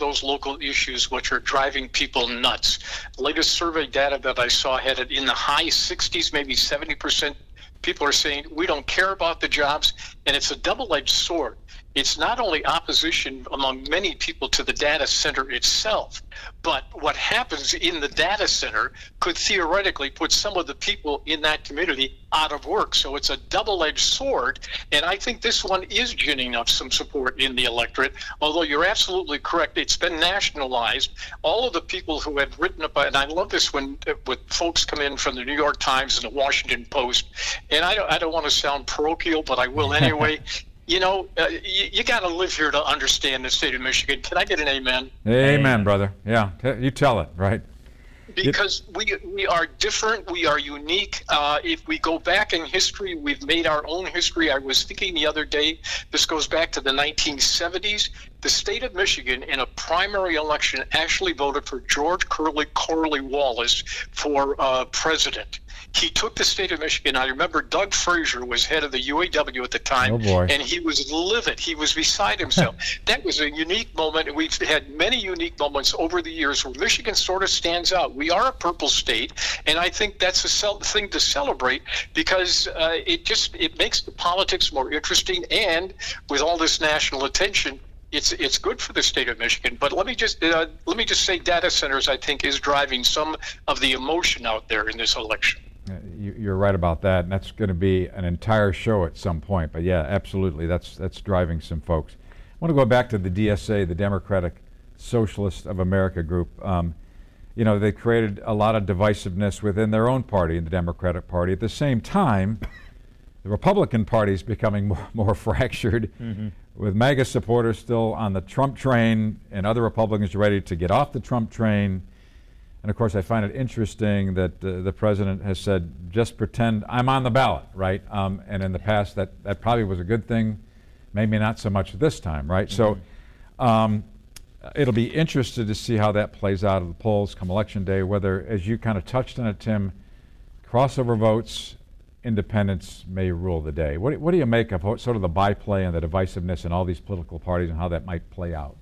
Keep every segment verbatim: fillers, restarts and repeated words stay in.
those local issues which are driving people nuts. The latest survey data that I saw had it in the high sixties, maybe seventy percent. People are saying we don't care about the jobs, and it's a double-edged sword. It's not only opposition among many people to the data center itself, but what happens in the data center could theoretically put some of the people in that community out of work. So it's a double-edged sword, and I think this one is ginning up some support in the electorate, although you're absolutely correct. It's been nationalized. All of the people who have written about, and I love this when, when folks come in from the New York Times and the Washington Post, and I don't, I don't want to sound parochial, but I will anyway. You know, uh, you, you got to live here to understand the state of Michigan. Can I get an amen? Amen, brother. Yeah, you tell it, right? Because we we are different, we are unique. Uh, if we go back in history, we've made our own history. I was thinking the other day, this goes back to the nineteen seventies. The state of Michigan, in a primary election, actually voted for George Curley Corley Wallace for uh, president. He took the state of Michigan. I remember Doug Frazier was head of the U A W at the time, oh boy. and he was livid. He was beside himself. That was a unique moment, and we've had many unique moments over the years where Michigan sort of stands out. We are a purple state, and I think that's a cel- thing to celebrate because uh, it just it makes the politics more interesting, and with all this national attention, It's it's good for the state of Michigan, but let me just uh, let me just say, data centers, I think, is driving some of the emotion out there in this election. Uh, you, you're right about that, and that's going to be an entire show at some point. But yeah, absolutely, that's that's driving some folks. I want to go back to the D S A, the Democratic Socialists of America group. Um, you know, they created a lot of divisiveness within their own party, in the Democratic Party. At the same time, the Republican Party is becoming more, more fractured, mm-hmm. with MAGA supporters still on the Trump train and other Republicans ready to get off the Trump train. And of course, I find it interesting that uh, the president has said, just pretend I'm on the ballot, right? Um, and in the past, that, that probably was a good thing, maybe not so much this time, right? Mm-hmm. So um, it'll be interesting to see how that plays out at the polls come Election Day, whether, as you kind of touched on it, Tim, crossover votes, independents may rule the day. What, what do you make of sort of the byplay and the divisiveness in all these political parties and how that might play out?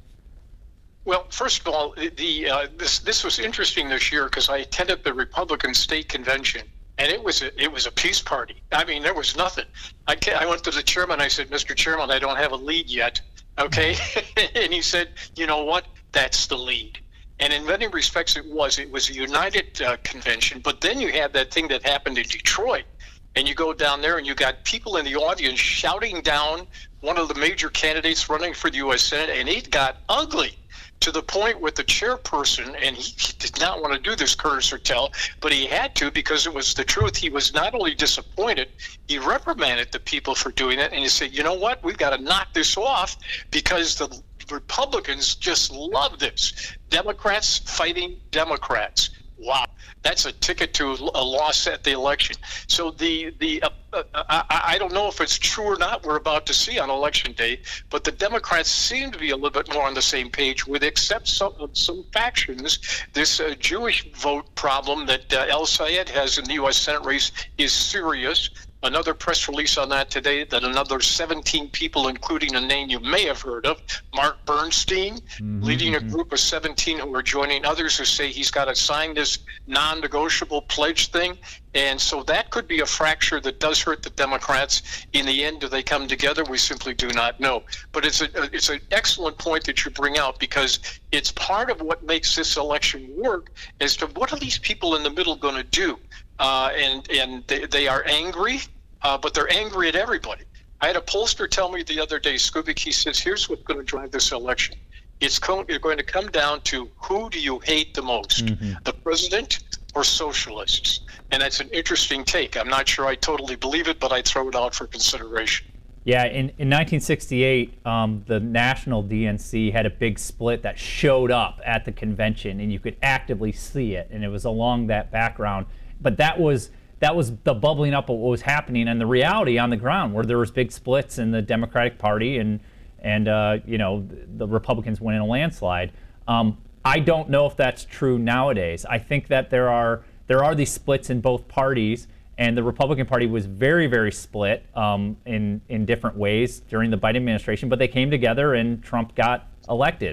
Well, first of all, the uh, this this was interesting this year because I attended the Republican State Convention, and it was a, it was a peace party. I mean, there was nothing. I I went to the chairman. I said, Mister Chairman, I don't have a lead yet. Okay, and he said, you know what? That's the lead. And in many respects, it was. It was a united uh, convention. But then you had that thing that happened in Detroit. And you go down there and you got people in the audience shouting down one of the major candidates running for the U S Senate, and it got ugly to the point with the chairperson, and he, he did not want to do this, Curtis or tell, but he had to because it was the truth. He was not only disappointed, he reprimanded the people for doing it, and he said, you know what, we've got to knock this off because the Republicans just love this. Democrats fighting Democrats. Wow, that's a ticket to a loss at the election. So the the uh, uh, I, I don't know if it's true or not. We're about to see on Election Day, but the Democrats seem to be a little bit more on the same page, with except some some factions. This uh, Jewish vote problem that uh, El Sayed has in the U S Senate race is serious. Another press release on that today that another seventeen people, including a name you may have heard of, Mark Bernstein, mm-hmm. leading a group of seventeen who are joining others who say he's got to sign this non-negotiable pledge thing. And so that could be a fracture that does hurt the Democrats. In the end, do they come together? We simply do not know. But it's a it's an excellent point that you bring out, because it's part of what makes this election work as to what are these people in the middle going to do. Uh, and and they, they are angry, uh, but they're angry at everybody. I had a pollster tell me the other day, Skubik, he says, here's what's going to drive this election. It's co- you're going to come down to who do you hate the most, mm-hmm. the president or socialists? And that's an interesting take. I'm not sure I totally believe it, but I throw it out for consideration. Yeah, in, in nineteen sixty-eight, um, the national D N C had a big split that showed up at the convention, and you could actively see it, and it was along that background. But that was that was the bubbling up of what was happening, and the reality on the ground, where there was big splits in the Democratic Party, and and uh, you know, the Republicans went in a landslide. Um, I don't know if that's true nowadays. I think that there are there are these splits in both parties, and the Republican Party was very, very split um, in in different ways during the Biden administration. But they came together, and Trump got elected.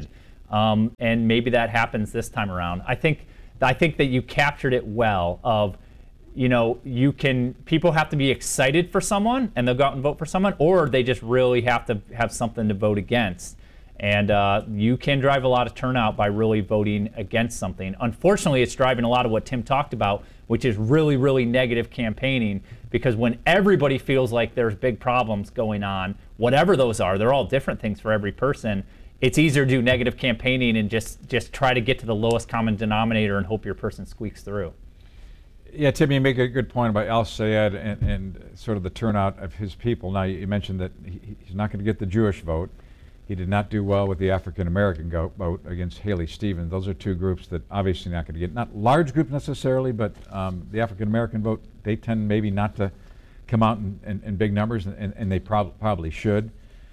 Um, and maybe that happens this time around. I think, I think that you captured it well of, you know, you can, people have to be excited for someone and they'll go out and vote for someone, or they just really have to have something to vote against. And uh, you can drive a lot of turnout by really voting against something. Unfortunately, it's driving a lot of what Tim talked about, which is really, really negative campaigning, because when everybody feels like there's big problems going on, whatever those are, they're all different things for every person, it's easier to do negative campaigning and just, just try to get to the lowest common denominator and hope your person squeaks through. Yeah, Tim, you make a good point about Al-Sayed and, and sort of the turnout of his people. Now, you mentioned that he, he's not going to get the Jewish vote. He did not do well with the African-American vote against Haley Stevens. Those are two groups that obviously not going to get, not large groups necessarily, but um, the African-American vote, they tend maybe not to come out in, in, in big numbers, and, and they prob probably should.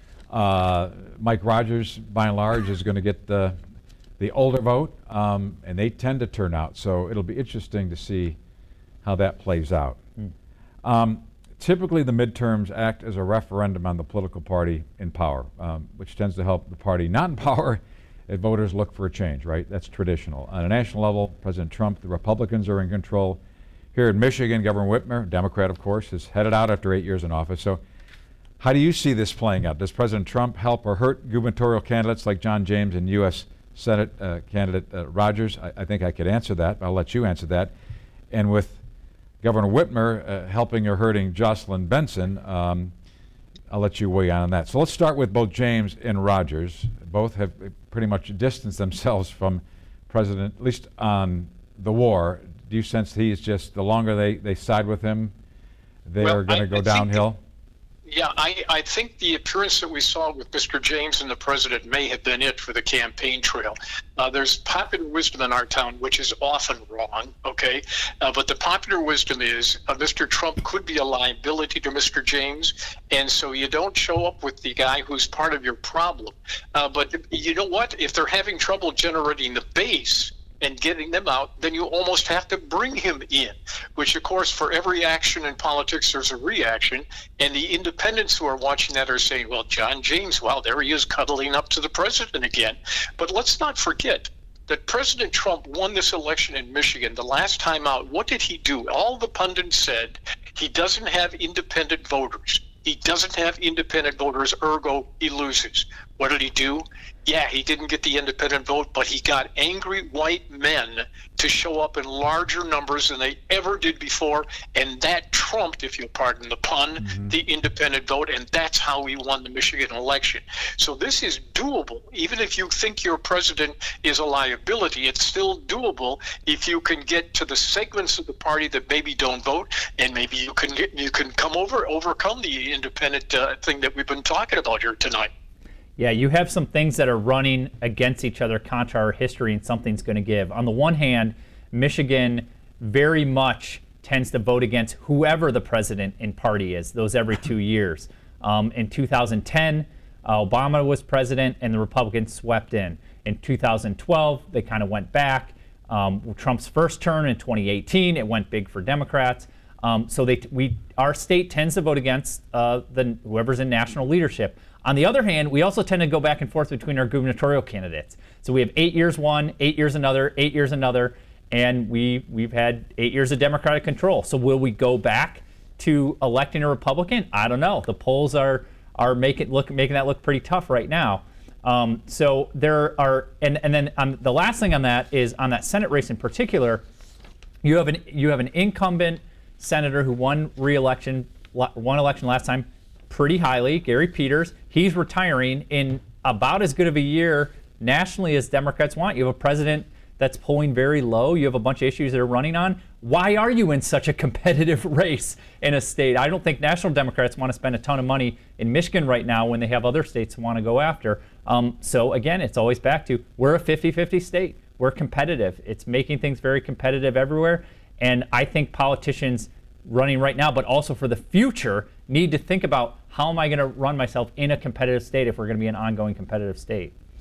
Uh, Mike Rogers, by and large, is going to get the, the older vote, um, and they tend to turn out. So it'll be interesting to see how that plays out. Mm. Um, typically, the midterms act as a referendum on the political party in power, um, which tends to help the party not in power if voters look for a change, right? That's traditional. On a national level, President Trump, the Republicans are in control. Here in Michigan, Governor Whitmer, Democrat, of course, is headed out after eight years in office. So how do you see this playing out? Does President Trump help or hurt gubernatorial candidates like John James and U S Senate uh, candidate uh, Rogers? I, I think I could answer that. I'll let you answer that. And with Governor Whitmer uh, helping or hurting Jocelyn Benson, um, I'll let you weigh in on that. So let's start with both James and Rogers. Both have pretty much distanced themselves from President, at least on the war. Do you sense he's just, the longer they, they side with him, they well, are going to go I downhill? Yeah, I, I think the appearance that we saw with Mister James and the president may have been it for the campaign trail. Uh, there's popular wisdom in our town, which is often wrong, okay? Uh, but the popular wisdom is uh, Mister Trump could be a liability to Mister James, and so you don't show up with the guy who's part of your problem. Uh, but you know what? If they're having trouble generating the base and getting them out, then you almost have to bring him in, which of course for every action in politics there's a reaction, and the independents who are watching that are saying, well, John James, wow, there he is cuddling up to the president again. But let's not forget that President Trump won this election in Michigan the last time out. What did he do? All the pundits said he doesn't have independent voters. He doesn't have independent voters, ergo he loses. What did he do? Yeah, he didn't get the independent vote, but he got angry white men to show up in larger numbers than they ever did before, and that trumped, if you'll pardon the pun, mm-hmm. the independent vote, and that's how he won the Michigan election. So this is doable. Even if you think your president is a liability, it's still doable if you can get to the segments of the party that maybe don't vote, and maybe you can get, you can come over, overcome the independent uh, thing that we've been talking about here tonight. Yeah, you have some things that are running against each other contra our history, and something's going to give. On the one hand, Michigan very much tends to vote against whoever the president and party is, those every two years. Um, in two thousand ten, uh, Obama was president and the Republicans swept in. In two thousand twelve, they kind of went back. Um, Trump's first turn in twenty eighteen, it went big for Democrats. Um, so they, we, our state tends to vote against uh, the, whoever's in national leadership. On the other hand, we also tend to go back and forth between our gubernatorial candidates. So we have eight years one, eight years another, eight years another, and we, we've had eight years of Democratic control. So will we go back to electing a Republican? I don't know. The polls are, are making, look, making that look pretty tough right now. Um, so there are, and, and then on, the last thing on that is on that Senate race in particular, you have an, you have an incumbent senator who won re-election, won election last time pretty highly, Gary Peters. He's retiring in about as good of a year nationally as Democrats want. You have a president that's polling very low. You have a bunch of issues that are running on. Why are you in such a competitive race in a state? I don't think national Democrats want to spend a ton of money in Michigan right now when they have other states to want to go after. Um, so again, it's always back to, we're a fifty fifty state. We're competitive. It's making things very competitive everywhere. And I think politicians running right now, but also for the future, need to think about, how am I going to run myself in a competitive state if we're going to be an ongoing competitive state?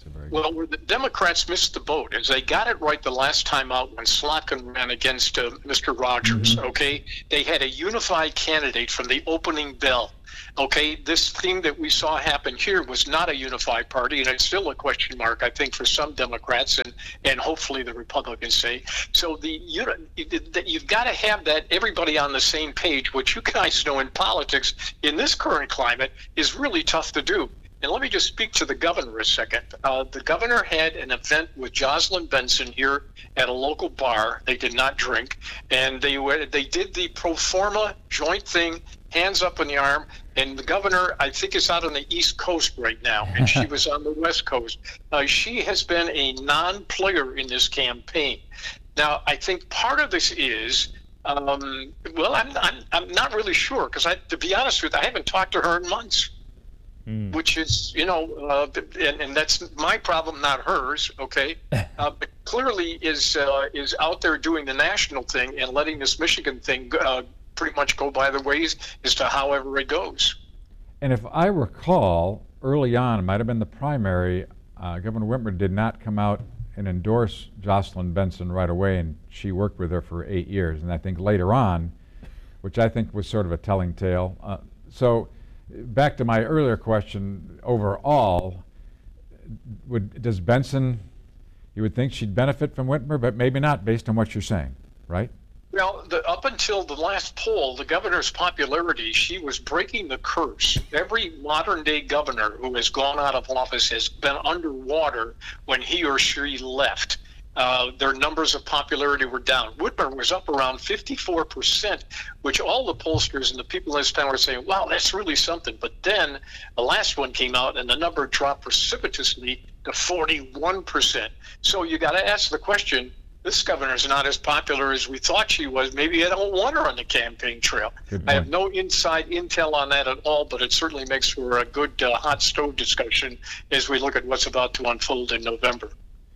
That's a very good. Well, where the Democrats missed the boat is they got it right the last time out when Slotkin ran against uh, Mister Rogers, Mm-hmm. okay? They had a unified candidate from the opening bell, okay? This thing that we saw happen here was not a unified party, and it's still a question mark, I think, for some Democrats and, and hopefully the Republicans say. So the you know, you've got to have that everybody on the same page, which you guys know in politics in this current climate is really tough to do. And let me just speak to the governor a second. Uh, the governor had an event with Jocelyn Benson here at a local bar. They did not drink, and they were, they did the pro forma joint thing, hands up in the arm. And the governor, I think, is out on the East Coast right now, and she was on the West Coast. Uh, she has been a non-player in this campaign. Now, I think part of this is, um, well, I'm, I'm I'm not really sure because, I, to be honest with you, I haven't talked to her in months. Mm. Which is, you know, uh, and, and that's my problem, not hers, okay? Uh, but clearly is uh, is out there doing the national thing and letting this Michigan thing uh, pretty much go by the ways as to however it goes. And if I recall, early on, it might have been the primary, uh, Governor Whitmer did not come out and endorse Jocelyn Benson right away, and she worked with her for eight years. And I think later on, which I think was sort of a telling tale. Uh, so. Back to my earlier question, overall, would, does Benson, you would think she'd benefit from Whitmer, but maybe not based on what you're saying, right? Well, the, up until the last poll, the governor's popularity, she was breaking the curse. Every modern-day governor who has gone out of office has been underwater when he or she left. Uh, their numbers of popularity were down. Whitmer was up around fifty-four percent, which all the pollsters and the people in this town were saying, wow, that's really something. But then the last one came out and the number dropped precipitously to forty-one percent. So you got to ask the question, this governor's not as popular as we thought she was. Maybe I don't want her on the campaign trail. I have no inside intel on that at all, but it certainly makes for a good uh, hot stove discussion as we look at what's about to unfold in November.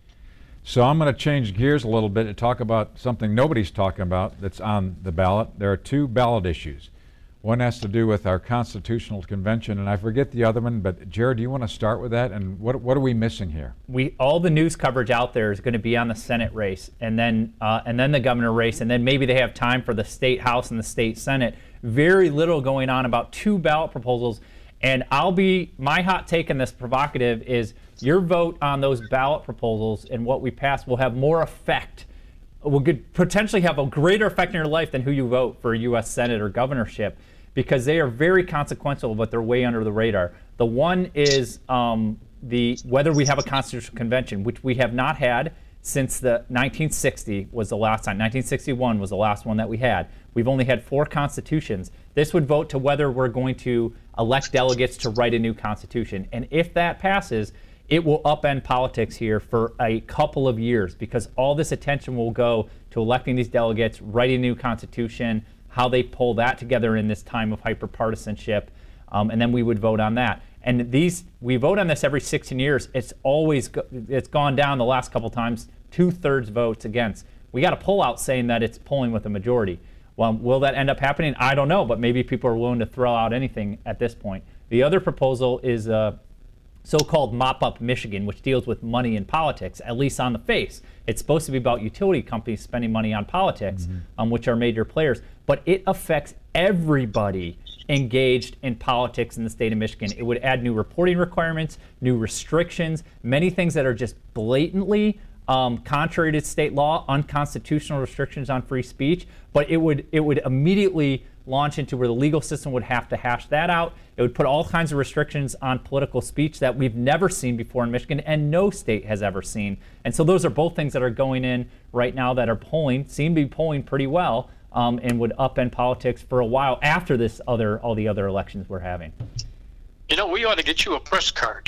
So I'm going to change gears a little bit and talk about something nobody's talking about that's on the ballot. There are two ballot issues. One has to do with our Constitutional Convention, and I forget the other one, but Jared, do you want to start with that? And what what are we missing here? We all the news coverage out there is going to be on the Senate race, and then uh, and then the governor race, and then maybe they have time for the state House and the state Senate. Very little going on about two ballot proposals. And I'll be, my hot take on this provocative is your vote on those ballot proposals and what we pass will have more effect, will could potentially have a greater effect in your life than who you vote for U S Senate or governorship, because they are very consequential, but they're way under the radar. The one is um, the whether we have a constitutional convention, which we have not had since the nineteen sixty was the last time. nineteen sixty-one was the last one that we had. We've only had four constitutions. This would vote to whether we're going to elect delegates to write a new constitution. And if that passes, it will upend politics here for a couple of years, because all this attention will go to electing these delegates, writing a new constitution, how they pull that together in this time of hyperpartisanship, um, and then we would vote on that. And these, we vote on this every sixteen years. It's always, go, it's gone down the last couple times, two-thirds votes against. We got a poll out saying that it's polling with a majority. Well, will that end up happening? I don't know, but maybe people are willing to throw out anything at this point. The other proposal is uh, so-called Mop-Up Michigan, which deals with money in politics, at least on the face. It's supposed to be about utility companies spending money on politics, mm-hmm. um, which are major players, but it affects everybody engaged in politics in the state of Michigan. It would add new reporting requirements, new restrictions, many things that are just blatantly um, contrary to state law, unconstitutional restrictions on free speech, but it would it would immediately launch into where the legal system would have to hash that out. It would put all kinds of restrictions on political speech that we've never seen before in Michigan and no state has ever seen. And so those are both things that are going in right now that are polling, seem to be polling pretty well, um, and would upend politics for a while after this other all the other elections we're having. You know, we ought to get you a press card.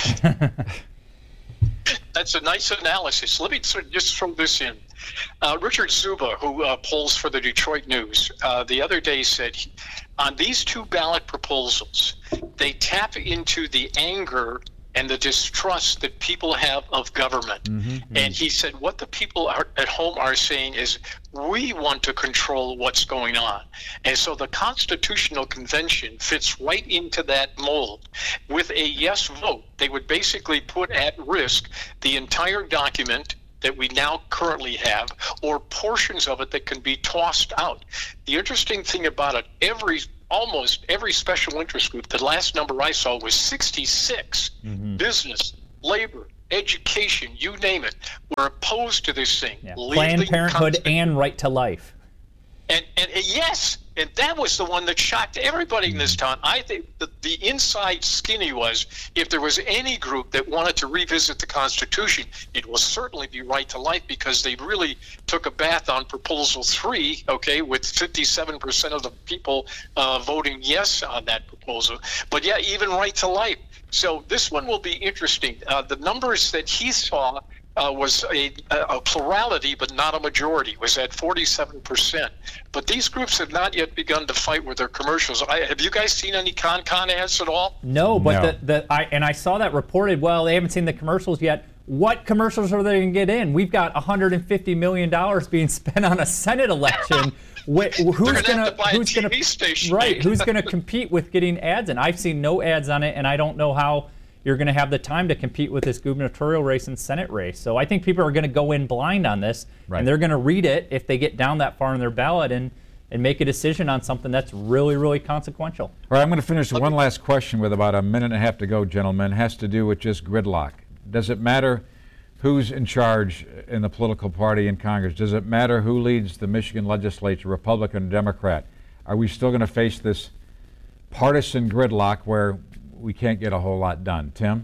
That's a nice analysis. Let me just throw this in. Uh, Richard Zuba, who uh, polls for the Detroit News, uh, the other day said, on these two ballot proposals, they tap into the anger and the distrust that people have of government. Mm-hmm. And he said, what the people are, at home are saying is, we want to control what's going on. And so the Constitutional Convention fits right into that mold. With a yes vote, they would basically put at risk the entire document that we now currently have, or portions of it that can be tossed out. The interesting thing about it, every almost every special interest group, the last number I saw was sixty-six, mm-hmm. business, labor, education, you name it, were opposed to this thing. Yeah. Planned Parenthood and Right to Life. And, and and yes, and that was the one that shocked everybody in this town. I think the, the inside skinny was, if there was any group that wanted to revisit the Constitution, it will certainly be Right to Life, because they really took a bath on Proposal three, okay, with fifty-seven percent of the people uh, voting yes on that proposal. But yeah, even Right to Life. So this one will be interesting. Uh, the numbers that he saw Uh, was a, a plurality, but not a majority, was at forty-seven percent. But these groups have not yet begun to fight with their commercials. I, have you guys seen any ConCon ads at all? No, but no. The, the I and I saw that reported. Well, they haven't seen the commercials yet. What commercials are they going to get in? We've got one hundred fifty million dollars being spent on a Senate election. Wh- who's going to who's going to right? Who's going to compete with getting ads? And I've seen no ads on it, and I don't know how you're going to have the time to compete with this gubernatorial race and Senate race. So I think people are going to go in blind on this, right. and they're going to read it if they get down that far in their ballot and, and make a decision on something that's really, really consequential. All right, I'm going to finish with one last question with about a minute and a half to go, gentlemen. It has to do with just gridlock. Does it matter who's in charge in the political party in Congress? Does it matter who leads the Michigan legislature, Republican or Democrat? Are we still going to face this partisan gridlock where we can't get a whole lot done? Tim?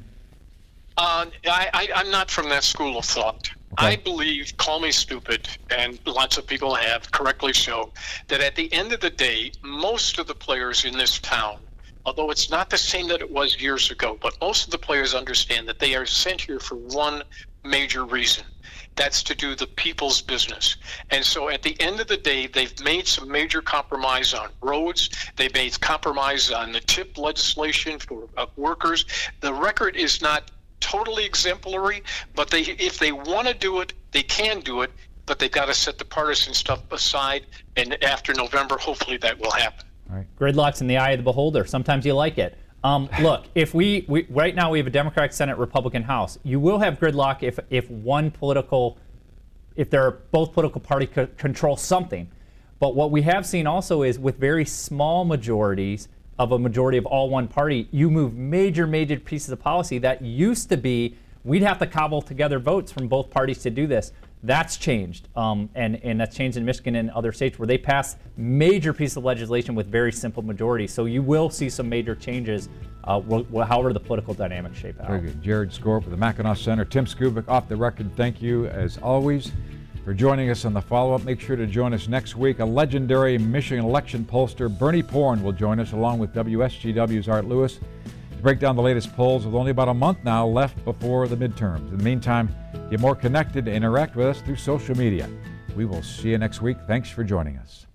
Uh, I, I, I'm not from that school of thought. Okay. I believe, call me stupid, and lots of people have, correctly so, that at the end of the day, most of the players in this town, although it's not the same that it was years ago, but most of the players understand that they are sent here for one major reason. That's to do the people's business. And so at the end of the day, they've made some major compromise on roads. They made compromise on the TIP legislation for uh, workers. The record is not totally exemplary, but they, if they want to do it, they can do it, but they've got to set the partisan stuff aside. And after November, hopefully that will happen. All right. Gridlock's in the eye of the beholder. Sometimes you like it. Um, look, if we, we right now we have a Democratic Senate, Republican House. You will have gridlock if if one political, if there are both political parties co- control something. But what we have seen also is with very small majorities of a majority of all one party, you move major, major pieces of policy that used to be we'd have to cobble together votes from both parties to do this. That's changed, um, and, and that's changed in Michigan and other states where they pass major pieces of legislation with very simple majorities. So you will see some major changes, uh, wh- wh- however the political dynamics shape out. Very good. Jared Skorp with the Mackinac Center. Tim Skubic, Off the Record, thank you as always for joining us on the follow-up. Make sure to join us next week. A legendary Michigan election pollster, Bernie Porn, will join us along with W S G W's Art Lewis to break down the latest polls with only about a month now left before the midterms. In the meantime, get more connected and interact with us through social media. We will see you next week. Thanks for joining us.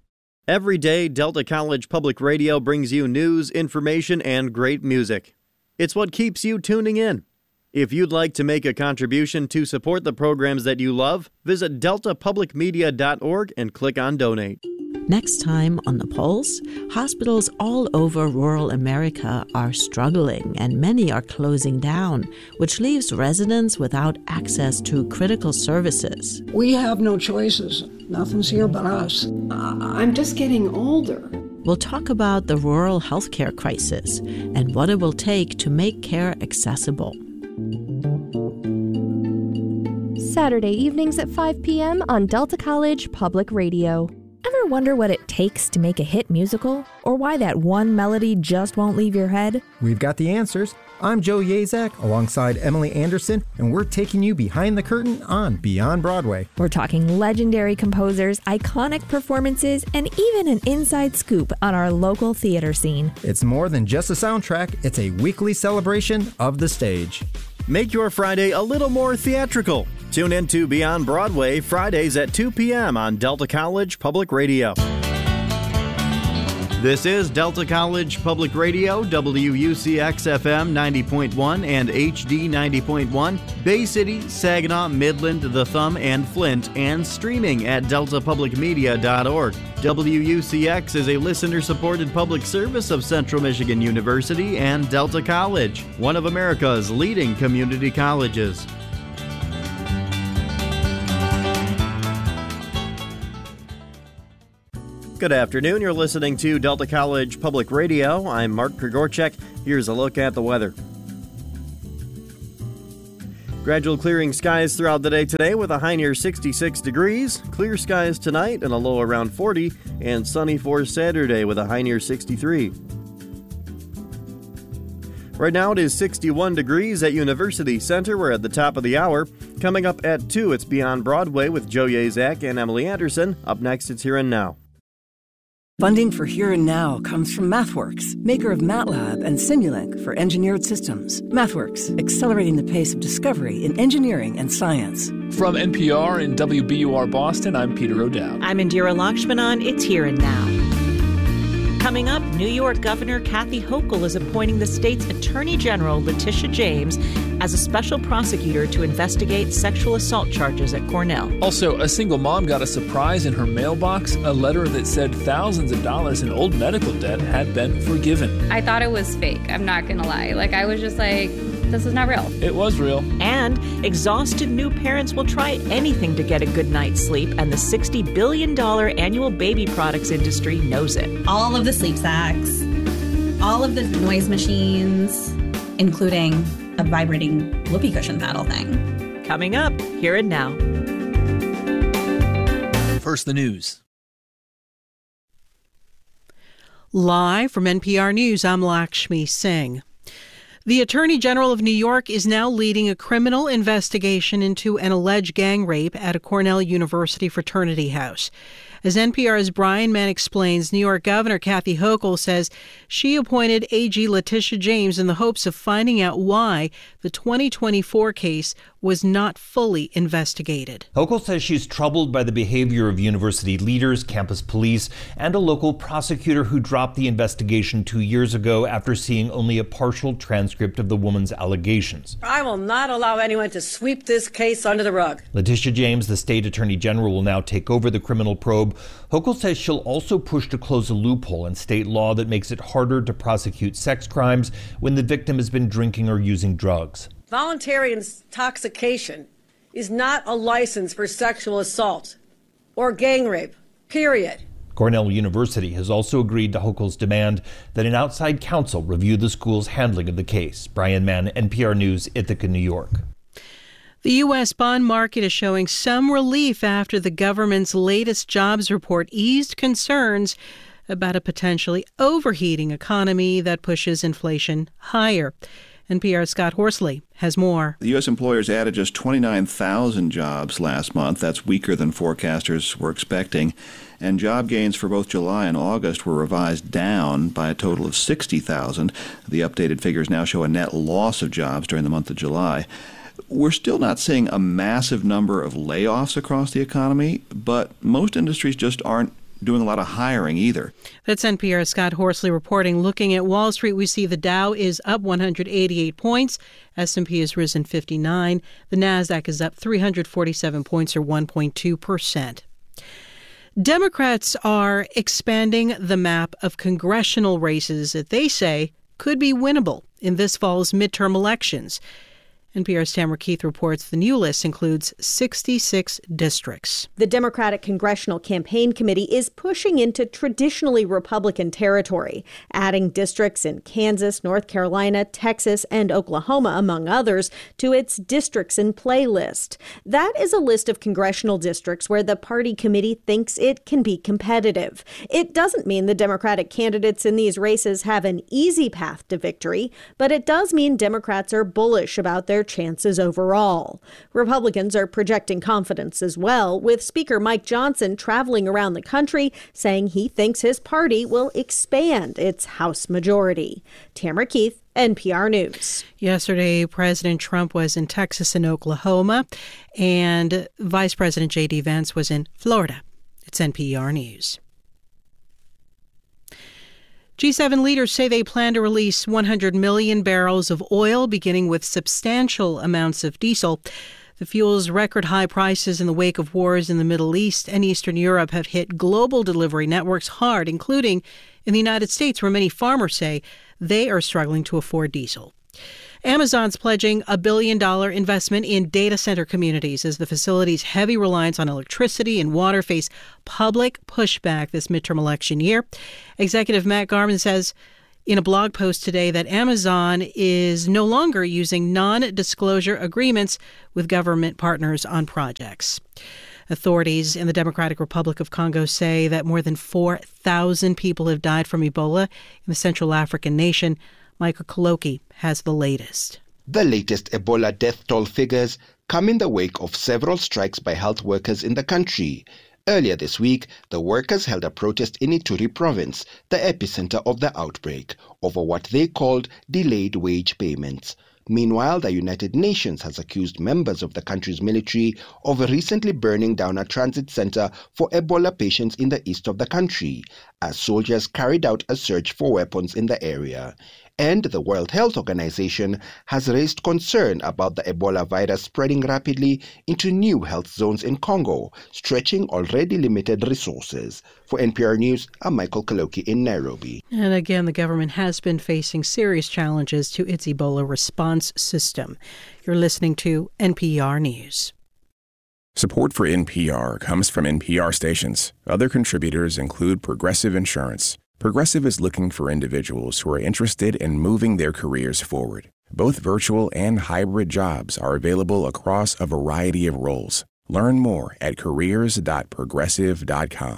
Every day, Delta College Public Radio brings you news, information, and great music. It's what keeps you tuning in. If you'd like to make a contribution to support the programs that you love, visit delta public media dot org and click on Donate. Next time on The Pulse, hospitals all over rural America are struggling and many are closing down, which leaves residents without access to critical services. We have no choices. Nothing's here but us. I'm just getting older. We'll talk about the rural healthcare crisis and what it will take to make care accessible. Saturday evenings at five p.m. on Delta College Public Radio. Ever wonder what it takes to make a hit musical? Or why that one melody just won't leave your head? We've got the answers. I'm Joe Yazak alongside Emily Anderson, and we're taking you behind the curtain on Beyond Broadway. We're talking legendary composers, iconic performances, and even an inside scoop on our local theater scene. It's more than just a soundtrack, it's a weekly celebration of the stage. Make your Friday a little more theatrical. Tune in to Beyond Broadway Fridays at two p.m. on Delta College Public Radio. This is Delta College Public Radio, W U C X F M ninety point one and H D ninety point one, Bay City, Saginaw, Midland, The Thumb, and Flint, and streaming at delta public media dot org. W U C X is a listener-supported public service of Central Michigan University and Delta College, one of America's leading community colleges. Good afternoon. You're listening to Delta College Public Radio. I'm Mark Krigorchek. Here's a look at the weather. Gradual clearing skies throughout the day today with a high near sixty-six degrees. Clear skies tonight and a low around forty. And sunny for Saturday with a high near sixty-three. Right now it is sixty-one degrees at University Center. We're at the top of the hour. Coming up at two, it's Beyond Broadway with Joe Yazak and Emily Anderson. Up next, it's Here and Now. Funding for Here and Now comes from MathWorks, maker of MATLAB and Simulink for engineered systems. MathWorks, accelerating the pace of discovery in engineering and science. From N P R and W B U R Boston, I'm Peter O'Dowd. I'm Indira Lakshmanan. It's Here and Now. Coming up, New York Governor Kathy Hochul is appointing the state's Attorney General, Letitia James, as a special prosecutor to investigate sexual assault charges at Cornell. Also, a single mom got a surprise in her mailbox, a letter that said thousands of dollars in old medical debt had been forgiven. I thought it was fake, I'm not gonna lie. Like, I was just like, this is not real. It was real. And exhausted new parents will try anything to get a good night's sleep, and the sixty billion dollars annual baby products industry knows it. All of the sleep sacks, all of the noise machines, including a vibrating whoopee cushion paddle thing. Coming up, Here and Now. First, the news. Live from N P R News, I'm Lakshmi Singh. The Attorney General of New York is now leading a criminal investigation into an alleged gang rape at a Cornell University fraternity house. As N P R's Brian Mann explains, New York Governor Kathy Hochul says she appointed A G Letitia James in the hopes of finding out why the twenty twenty-four case was not fully investigated. Hochul says she's troubled by the behavior of university leaders, campus police, and a local prosecutor who dropped the investigation two years ago after seeing only a partial transcript of the woman's allegations. I will not allow anyone to sweep this case under the rug. Letitia James, the state attorney general, will now take over the criminal probe. Hochul says she'll also push to close a loophole in state law that makes it harder to prosecute sex crimes when the victim has been drinking or using drugs. Voluntary intoxication is not a license for sexual assault or gang rape, period. Cornell University has also agreed to Hochul's demand that an outside counsel review the school's handling of the case. Brian Mann, N P R News, Ithaca, New York. The U S bond market is showing some relief after the government's latest jobs report eased concerns about a potentially overheating economy that pushes inflation higher. N P R's Scott Horsley has more. The U S employers added just twenty-nine thousand jobs last month. That's weaker than forecasters were expecting. And job gains for both July and August were revised down by a total of sixty thousand. The updated figures now show a net loss of jobs during the month of July. We're still not seeing a massive number of layoffs across the economy, but most industries just aren't doing a lot of hiring either. That's N P R's Scott Horsley reporting. Looking at Wall Street, we see the Dow is up one hundred eighty-eight points. S and P has risen fifty-nine. The Nasdaq is up three hundred forty-seven points, or one point two percent. Democrats are expanding the map of congressional races that they say could be winnable in this fall's midterm elections. N P R's Tamara Keith reports the new list includes sixty-six districts. The Democratic Congressional Campaign Committee is pushing into traditionally Republican territory, adding districts in Kansas, North Carolina, Texas, and Oklahoma, among others, to its Districts in Play list. That is a list of congressional districts where the party committee thinks it can be competitive. It doesn't mean the Democratic candidates in these races have an easy path to victory, but it does mean Democrats are bullish about their chances overall. Republicans are projecting confidence as well, with Speaker Mike Johnson traveling around the country saying he thinks his party will expand its House majority. Tamara Keith, N P R News. Yesterday, President Trump was in Texas and Oklahoma, and Vice President J D. Vance was in Florida. It's N P R News. G seven leaders say they plan to release one hundred million barrels of oil, beginning with substantial amounts of diesel. The fuel's record high prices in the wake of wars in the Middle East and Eastern Europe have hit global delivery networks hard, including in the United States, where many farmers say they are struggling to afford diesel. Amazon's pledging a billion dollar investment in data center communities as the facility's heavy reliance on electricity and water face public pushback this midterm election year. Executive Matt Garman says in a blog post today that Amazon is no longer using non-disclosure agreements with government partners on projects. Authorities in the Democratic Republic of Congo say that more than four thousand people have died from Ebola in the Central African nation. Michael Kaloki has the latest. The latest Ebola death toll figures come in the wake of several strikes by health workers in the country. Earlier this week, the workers held a protest in Ituri province, the epicenter of the outbreak, over what they called delayed wage payments. Meanwhile, the United Nations has accused members of the country's military of recently burning down a transit center for Ebola patients in the east of the country, as soldiers carried out a search for weapons in the area. And the World Health Organization has raised concern about the Ebola virus spreading rapidly into new health zones in Congo, stretching already limited resources. For N P R News, I'm Michael Kaloki in Nairobi. And again, the government has been facing serious challenges to its Ebola response system. You're listening to N P R News. Support for N P R comes from N P R stations. Other contributors include Progressive Insurance. Progressive is looking for individuals who are interested in moving their careers forward. Both virtual and hybrid jobs are available across a variety of roles. Learn more at careers dot progressive dot com.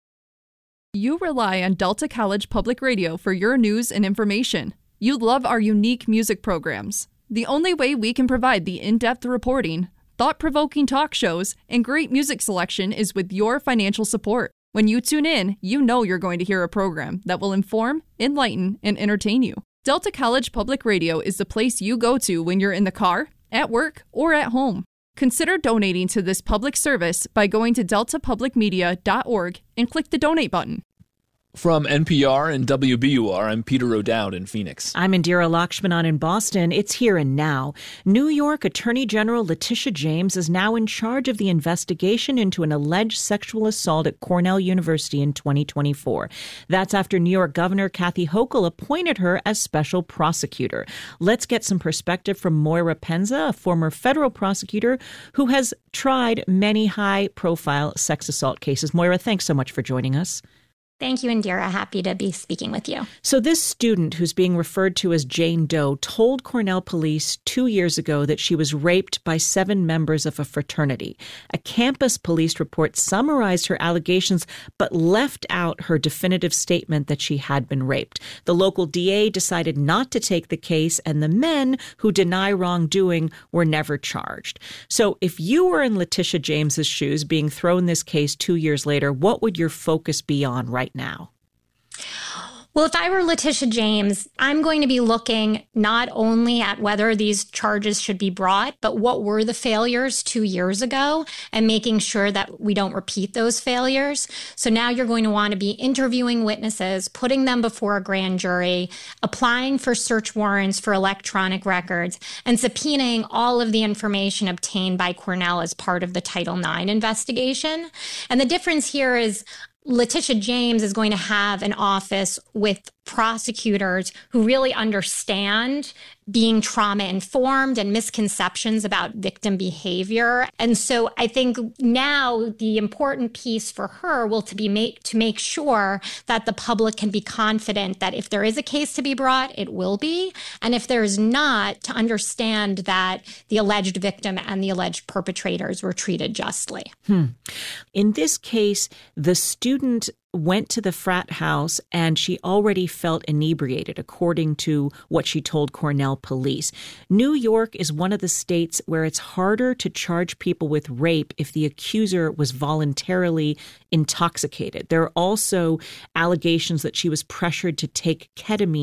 You rely on Delta College Public Radio for your news and information. You love our unique music programs. The only way we can provide the in-depth reporting, thought-provoking talk shows, and great music selection is with your financial support. When you tune in, you know you're going to hear a program that will inform, enlighten, and entertain you. Delta College Public Radio is the place you go to when you're in the car, at work, or at home. Consider donating to this public service by going to delta public media dot org and click the donate button. From N P R and W B U R, I'm Peter O'Dowd in Phoenix. I'm Indira Lakshmanan in Boston. It's here and now. New York Attorney General Letitia James is now in charge of the investigation into an alleged sexual assault at Cornell University in twenty twenty-four. That's after New York Governor Kathy Hochul appointed her as special prosecutor. Let's get some perspective from Moira Penza, a former federal prosecutor who has tried many high-profile sex assault cases. Moira, thanks so much for joining us. Thank you, Indira. Happy to be speaking with you. So this student who's being referred to as Jane Doe told Cornell police two years ago that she was raped by seven members of a fraternity. A campus police report summarized her allegations but left out her definitive statement that she had been raped. The local D A decided not to take the case, and the men who deny wrongdoing were never charged. So if you were in Letitia James's shoes being thrown this case two years later, what would your focus be on right now? Well, if I were Letitia James, I'm going to be looking not only at whether these charges should be brought, but what were the failures two years ago and making sure that we don't repeat those failures. So now you're going to want to be interviewing witnesses, putting them before a grand jury, applying for search warrants for electronic records, and subpoenaing all of the information obtained by Cornell as part of the Title nine investigation. And the difference here is Letitia James is going to have an office with prosecutors who really understand being trauma-informed and misconceptions about victim behavior. And so I think now the important piece for her will to be make, to make sure that the public can be confident that if there is a case to be brought, it will be. And if there's not, to understand that the alleged victim and the alleged perpetrators were treated justly. Hmm. In this case, the student went to the frat house and she already felt inebriated, according to what she told Cornell police. New York is one of the states where it's harder to charge people with rape if the accuser was voluntarily intoxicated. There are also allegations that she was pressured to take ketamine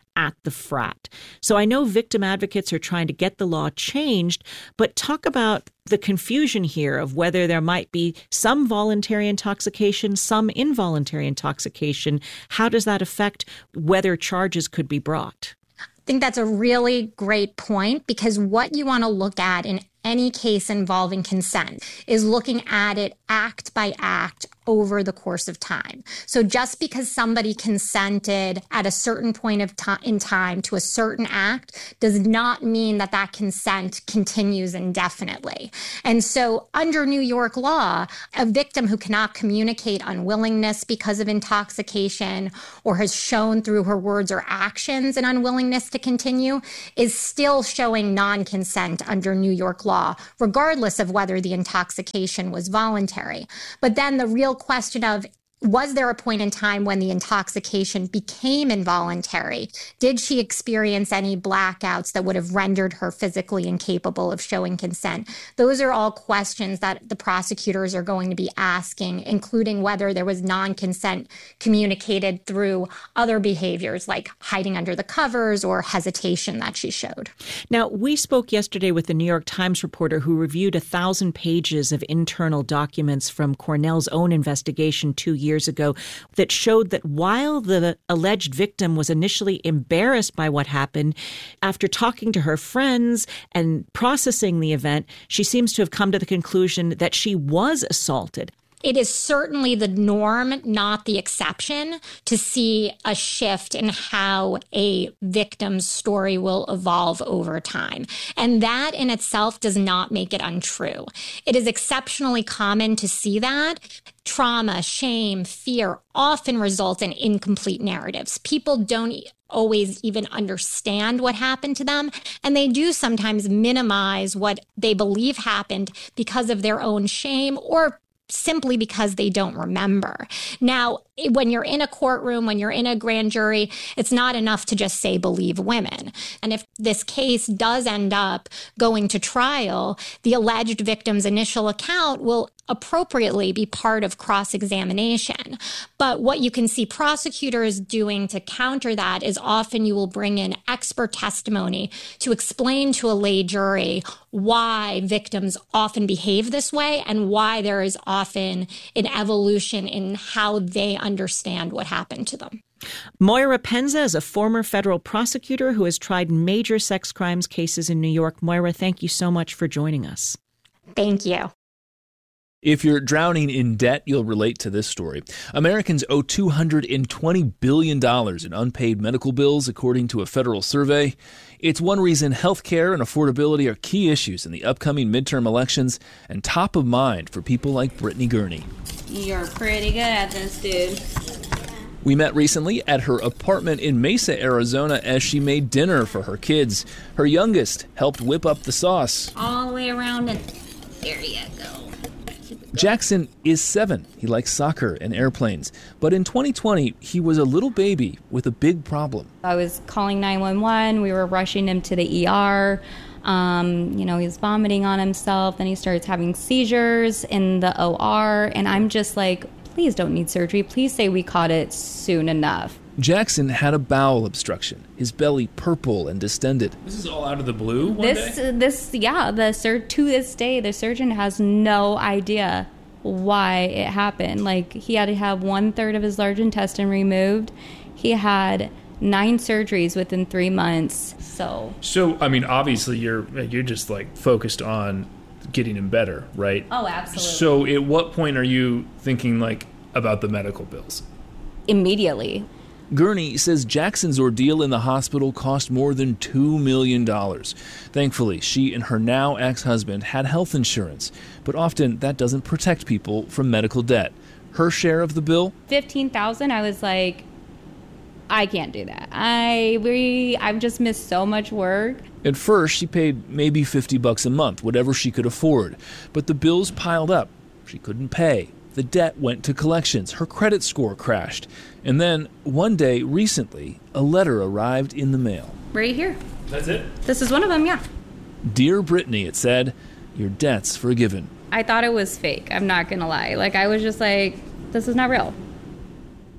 at the frat. So I know victim advocates are trying to get the law changed, but talk about the confusion here of whether there might be some voluntary intoxication, some involuntary intoxication. How does that affect whether charges could be brought? I think that's a really great point, because what you want to look at in any case involving consent is looking at it act by act over the course of time. So just because somebody consented at a certain point of time in time to a certain act does not mean that that consent continues indefinitely. And so under New York law, a victim who cannot communicate unwillingness because of intoxication or has shown through her words or actions an unwillingness to continue is still showing non-consent under New York law, regardless of whether the intoxication was voluntary. But then the real question of, was there a point in time when the intoxication became involuntary? Did she experience any blackouts that would have rendered her physically incapable of showing consent? Those are all questions that the prosecutors are going to be asking, including whether there was non-consent communicated through other behaviors like hiding under the covers or hesitation that she showed. Now, we spoke yesterday with the New York Times reporter who reviewed a thousand pages of internal documents from Cornell's own investigation two years years ago that showed that while the alleged victim was initially embarrassed by what happened, after talking to her friends and processing the event, she seems to have come to the conclusion that she was assaulted. It is certainly the norm, not the exception, to see a shift in how a victim's story will evolve over time. And that in itself does not make it untrue. It is exceptionally common to see that. Trauma, shame, fear often result in incomplete narratives. People don't always even understand what happened to them, and they do sometimes minimize what they believe happened because of their own shame or simply because they don't remember. Now, when you're in a courtroom, when you're in a grand jury, it's not enough to just say believe women. And if this case does end up going to trial, the alleged victim's initial account will appropriately be part of cross-examination. But what you can see prosecutors doing to counter that is often you will bring in expert testimony to explain to a lay jury why victims often behave this way and why there is often an evolution in how they understand what happened to them. Moira Penza is a former federal prosecutor who has tried major sex crimes cases in New York. Moira, thank you so much for joining us. Thank you. If you're drowning in debt, you'll relate to this story. Americans owe two hundred twenty billion dollars in unpaid medical bills, according to a federal survey. It's one reason health care and affordability are key issues in the upcoming midterm elections and top of mind for people like Brittany Gurney. You're pretty good at this, dude. We met recently at her apartment in Mesa, Arizona, as she made dinner for her kids. Her youngest helped whip up the sauce. All the way around and there you go. Jackson is seven. He likes soccer and airplanes. But in twenty twenty, he was a little baby with a big problem. I was calling nine one one. We were rushing him to the E R. Um, you know, he was vomiting on himself. Then he starts having seizures in the O R. And I'm just like, please don't need surgery. Please say we caught it soon enough. Jackson had a bowel obstruction, his belly purple and distended. This is all out of the blue one this, day? This, yeah, the sur- to this day, the surgeon has no idea why it happened. Like, he had to have one third of his large intestine removed. He had nine surgeries within three months. So, so I mean, obviously, you're you're just like focused on getting him better, right? Oh, absolutely. So, at what point are you thinking like about the medical bills? Immediately. Gurney says Jackson's ordeal in the hospital cost more than two million dollars. Thankfully, she and her now ex-husband had health insurance, but often that doesn't protect people from medical debt. Her share of the bill? fifteen thousand dollars. I was like, I can't do that. I we I've just missed so much work. At first, she paid maybe fifty bucks a month, whatever she could afford. But the bills piled up. She couldn't pay. The debt went to collections. Her credit score crashed. And then, one day, recently, a letter arrived in the mail. Right here. That's it? This is one of them, yeah. Dear Brittany, it said, your debt's forgiven. I thought it was fake. I'm not going to lie. Like, I was just like, this is not real.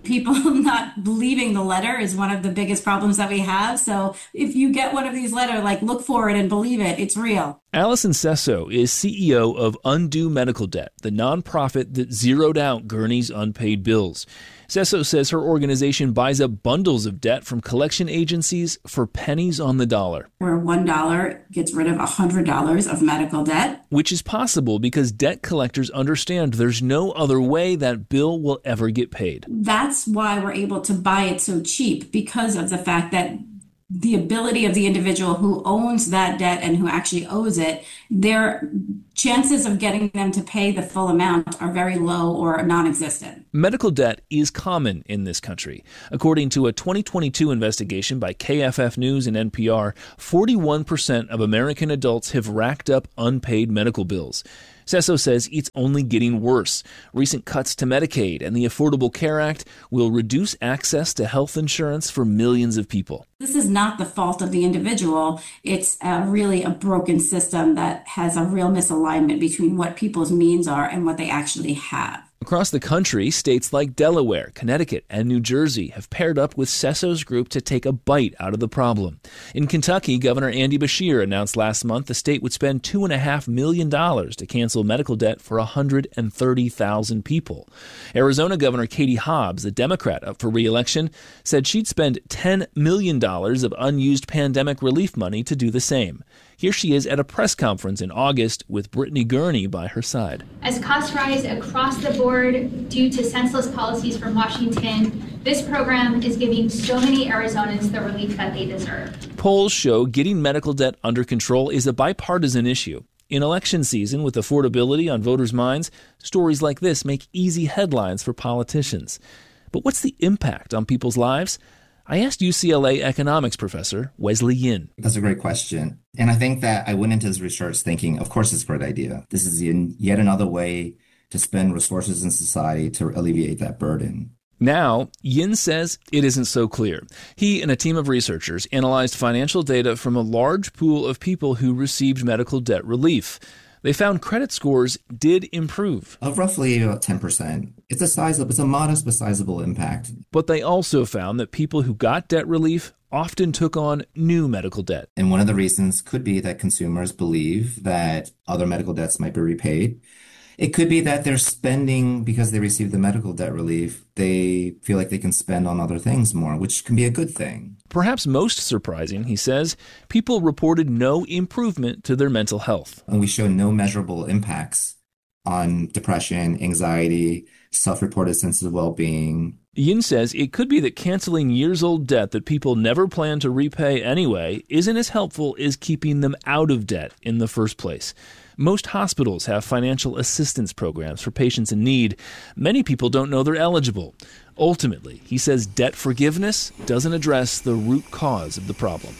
People not believing the letter is one of the biggest problems that we have. So if you get one of these letters, like look for it and believe it, it's real. Allison Sesso is C E O of Undo Medical Debt, the nonprofit that zeroed out Gurney's unpaid bills. Sesso says her organization buys up bundles of debt from collection agencies for pennies on the dollar. Where one dollar gets rid of one hundred dollars of medical debt. Which is possible because debt collectors understand there's no other way that bill will ever get paid. That's why we're able to buy it so cheap, because of the fact that the ability of the individual who owns that debt and who actually owes it, their chances of getting them to pay the full amount are very low or non-existent. Medical debt is common in this country. According to a twenty twenty-two investigation by K F F News and N P R, forty-one percent of American adults have racked up unpaid medical bills. Sesso says it's only getting worse. Recent cuts to Medicaid and the Affordable Care Act will reduce access to health insurance for millions of people. This is not the fault of the individual. It's uh, really a broken system that has a real misalignment between what people's means are and what they actually have. Across the country, states like Delaware, Connecticut, and New Jersey have paired up with Sesso's group to take a bite out of the problem. In Kentucky, Governor Andy Beshear announced last month the state would spend two point five million dollars to cancel medical debt for one hundred thirty thousand people. Arizona Governor Katie Hobbs, the Democrat up for re-election, said she'd spend ten million dollars of unused pandemic relief money to do the same. Here she is at a press conference in August with Brittany Gurney by her side. As costs rise across the board due to senseless policies from Washington, this program is giving so many Arizonans the relief that they deserve. Polls show getting medical debt under control is a bipartisan issue. In election season, with affordability on voters' minds, stories like this make easy headlines for politicians. But what's the impact on people's lives? I asked U C L A economics professor Wesley Yin. That's a great question. And I think that I went into this research thinking, of course, it's a great idea. This is yet another way to spend resources in society to alleviate that burden. Now, Yin says it isn't so clear. He and a team of researchers analyzed financial data from a large pool of people who received medical debt relief. They found credit scores did improve. Of roughly about ten percent. It's a sizable, it's a modest but sizable impact. But they also found that people who got debt relief often took on new medical debt. And one of the reasons could be that consumers believe that other medical debts might be repaid. It could be that they're spending because they received the medical debt relief. They feel like they can spend on other things more, which can be a good thing. Perhaps most surprising, he says, people reported no improvement to their mental health. And we show no measurable impacts on depression, anxiety, self-reported sense of well-being. Yin says it could be that canceling years-old debt that people never plan to repay anyway isn't as helpful as keeping them out of debt in the first place. Most hospitals have financial assistance programs for patients in need. Many people don't know they're eligible. Ultimately, he says debt forgiveness doesn't address the root cause of the problem.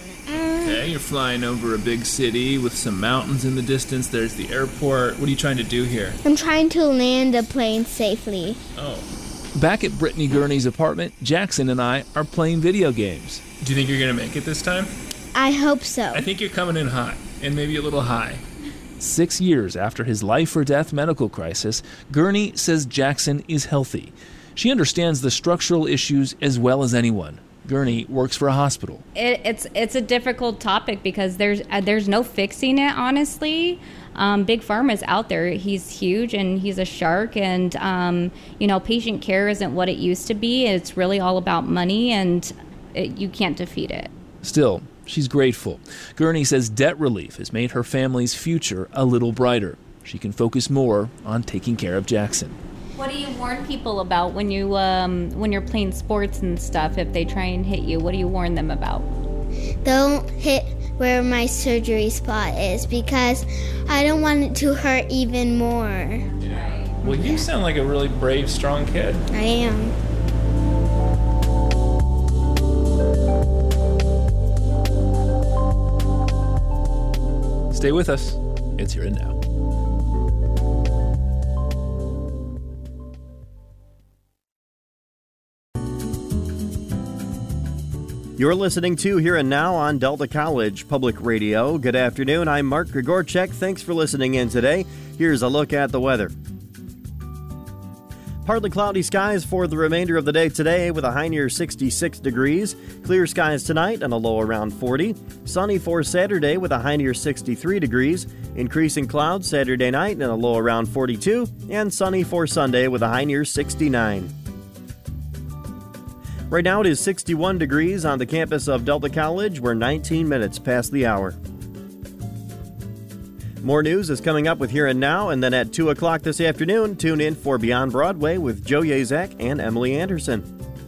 Okay, you're flying over a big city with some mountains in the distance. There's the airport. What are you trying to do here? I'm trying to land the plane safely. Oh. Back at Brittany Gurney's apartment, Jackson and I are playing video games. Do you think you're going to make it this time? I hope so. I think you're coming in hot, and maybe a little high. Six years after his life-or-death medical crisis, Gurney says Jackson is healthy. She understands the structural issues as well as anyone. Gurney works for a hospital. It, it's it's a difficult topic because there's uh, there's no fixing it, honestly. Um, Big Pharma's out there. He's huge and he's a shark, and um, you know, patient care isn't what it used to be. It's really all about money, and it, you can't defeat it. Still, she's grateful. Gurney says debt relief has made her family's future a little brighter. She can focus more on taking care of Jackson. What do you warn people about when you um, when you're playing sports and stuff? If they try and hit you, what do you warn them about? Don't hit where my surgery spot is because I don't want it to hurt even more. Yeah. Well, you sound like a really brave, strong kid. I am. Stay with us. It's Here and Now. You're listening to Here and Now on Delta College Public Radio. Good afternoon. I'm Mark Grigorchek. Thanks for listening in today. Here's a look at the weather. Partly cloudy skies for the remainder of the day today with a high near sixty-six degrees. Clear skies tonight and a low around forty. Sunny for Saturday with a high near sixty-three degrees. Increasing clouds Saturday night and a low around forty-two. And sunny for Sunday with a high near sixty-nine. Right now it is sixty-one degrees on the campus of Delta College. We're nineteen minutes past the hour. More news is coming up with Here and Now, and then at two o'clock this afternoon, tune in for Beyond Broadway with Joe Yazek and Emily Anderson.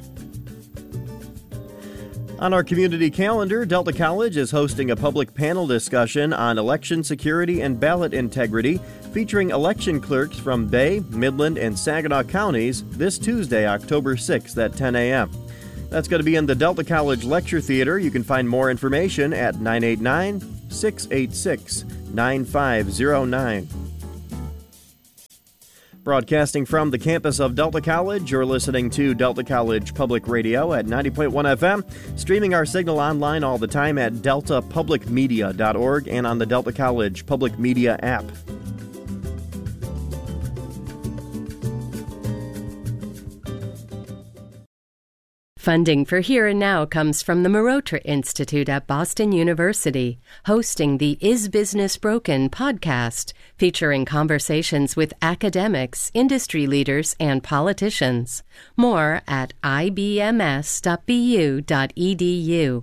On our community calendar, Delta College is hosting a public panel discussion on election security and ballot integrity, featuring election clerks from Bay, Midland, and Saginaw counties this Tuesday, October sixth at ten a.m. That's going to be in the Delta College Lecture Theater. You can find more information at nine eight nine, six eight six, nine five zero nine. Broadcasting from the campus of Delta College, you're listening to Delta College Public Radio at ninety point one F M, streaming our signal online all the time at delta public media dot org and on the Delta College Public Media app. Funding for Here and Now comes from the Marotra Institute at Boston University, hosting the Is Business Broken podcast, featuring conversations with academics, industry leaders, and politicians. More at I B M S dot B U dot E D U.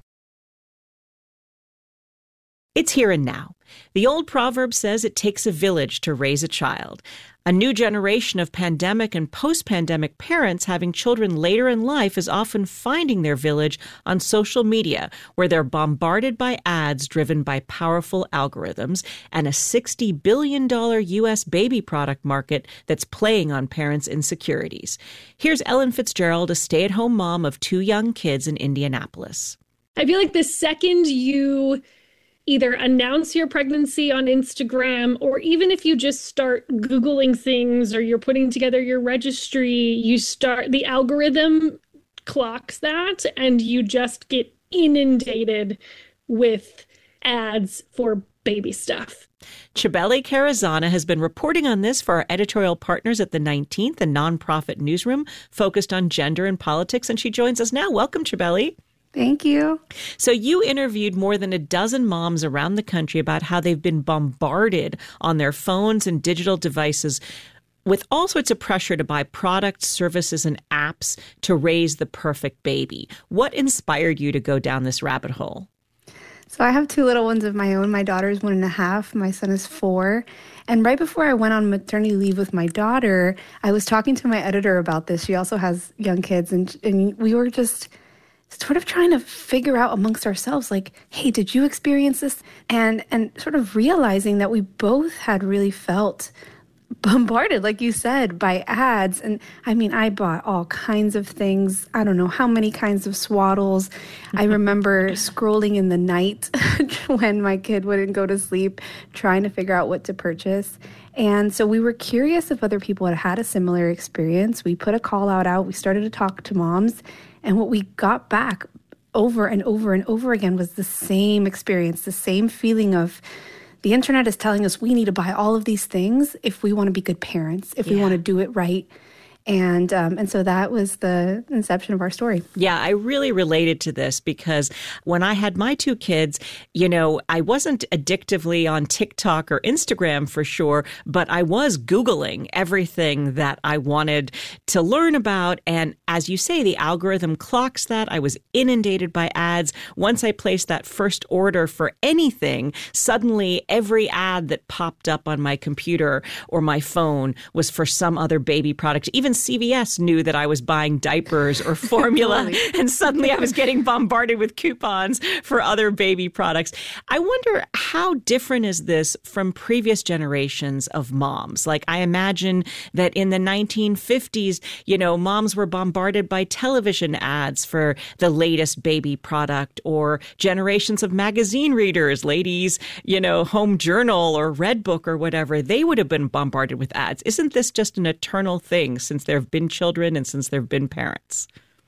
It's Here and Now. The old proverb says it takes a village to raise a child. A new generation of pandemic and post-pandemic parents having children later in life is often finding their village on social media, where they're bombarded by ads driven by powerful algorithms and a sixty billion dollars U S baby product market that's playing on parents' insecurities. Here's Ellen Fitzgerald, a stay-at-home mom of two young kids in Indianapolis. I feel like the second you either announce your pregnancy on Instagram, or even if you just start Googling things or you're putting together your registry, you start, the algorithm clocks that and you just get inundated with ads for baby stuff. Cibele Carazana has been reporting on this for our editorial partners at the nineteenth, a nonprofit newsroom focused on gender and politics, and she joins us now. Welcome, Cibele. Thank you. So you interviewed more than a dozen moms around the country about how they've been bombarded on their phones and digital devices with all sorts of pressure to buy products, services, and apps to raise the perfect baby. What inspired you to go down this rabbit hole? So I have two little ones of my own. My daughter's one and a half. My son is four. And right before I went on maternity leave with my daughter, I was talking to my editor about this. She also has young kids. And, and we were just sort of trying to figure out amongst ourselves, like, hey, did you experience this? And and sort of realizing that we both had really felt bombarded, like you said, by ads. And I mean, I bought all kinds of things. I don't know how many kinds of swaddles. I remember scrolling in the night when my kid wouldn't go to sleep, trying to figure out what to purchase. And so we were curious if other people had had a similar experience. We put a call out out. We started to talk to moms. And what we got back over and over and over again was the same experience, the same feeling of the internet is telling us we need to buy all of these things if we want to be good parents, if yeah. we want to do it right. And um, and so that was the inception of our story. Yeah, I really related to this because when I had my two kids, you know, I wasn't addictively on TikTok or Instagram for sure, but I was Googling everything that I wanted to learn about. And as you say, the algorithm clocks that. I was inundated by ads. Once I placed that first order for anything, suddenly every ad that popped up on my computer or my phone was for some other baby product. Even C V S knew that I was buying diapers or formula, and suddenly I was getting bombarded with coupons for other baby products. I wonder, how different is this from previous generations of moms? Like, I imagine that in the nineteen fifties, you know, moms were bombarded by television ads for the latest baby product, or generations of magazine readers, ladies, you know, Home Journal or Redbook or whatever, they would have been bombarded with ads. Isn't this just an eternal thing since there have been children and since there have been parents?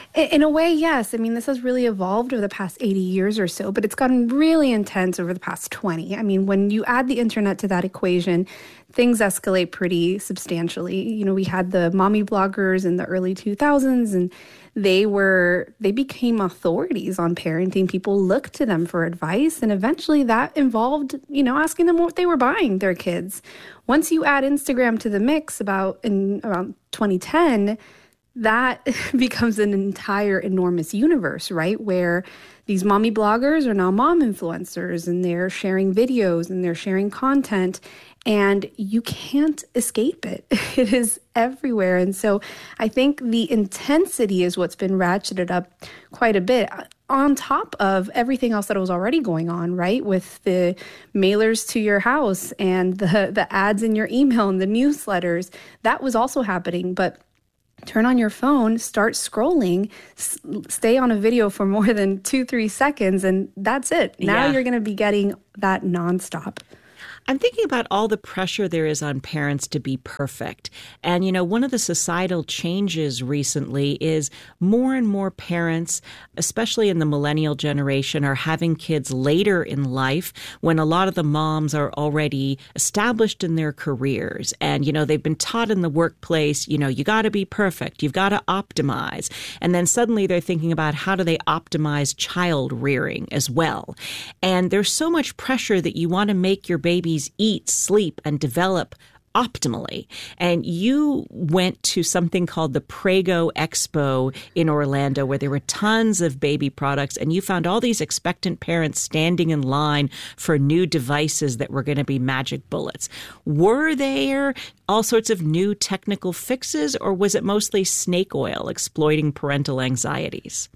In a way, yes. I mean, this has really evolved over the past eighty years or so, but it's gotten really intense over the past twenty. I mean, when you add the internet to that equation, things escalate pretty substantially. You know, we had the mommy bloggers in the early two thousands, and they were, they became authorities on parenting. People looked to them for advice, and eventually that involved, you know, asking them what they were buying their kids. Once you add Instagram to the mix about in around twenty ten, that becomes an entire enormous universe, right? Where these mommy bloggers are now mom influencers, and they're sharing videos and they're sharing content, and you can't escape it. It is everywhere. And so I think the intensity is what's been ratcheted up quite a bit on top of everything else that was already going on, right? With the mailers to your house and the, the ads in your email and the newsletters, that was also happening. But turn on your phone, start scrolling, s- stay on a video for more than two, three seconds, and that's it. Now Yeah. you're going to be getting that nonstop. I'm thinking about all the pressure there is on parents to be perfect. And, you know, one of the societal changes recently is more and more parents, especially in the millennial generation, are having kids later in life when a lot of the moms are already established in their careers. And, you know, they've been taught in the workplace, you know, you got to be perfect, you've got to optimize. And then suddenly they're thinking about how do they optimize child rearing as well. And there's so much pressure that you want to make your babies eat, sleep, and develop optimally. And you went to something called the Prego Expo in Orlando, where there were tons of baby products, and you found all these expectant parents standing in line for new devices that were going to be magic bullets. Were there all sorts of new technical fixes, or was it mostly snake oil exploiting parental anxieties?